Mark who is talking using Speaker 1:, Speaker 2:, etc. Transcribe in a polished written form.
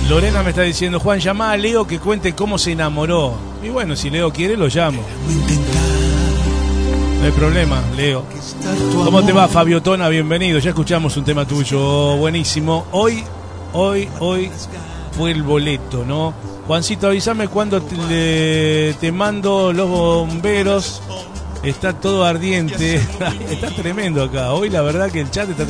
Speaker 1: Lorena me está diciendo, Juan, llama a Leo que cuente cómo se enamoró. Y bueno, si Leo quiere, lo llamo. No hay problema, Leo. ¿Cómo te va, Fabio Tona? Bienvenido. Ya escuchamos un tema tuyo. Buenísimo. Hoy fue el boleto, ¿no? Juancito, avísame cuando te mando los bomberos. Está todo ardiente. Está tremendo acá. Hoy la verdad que el chat está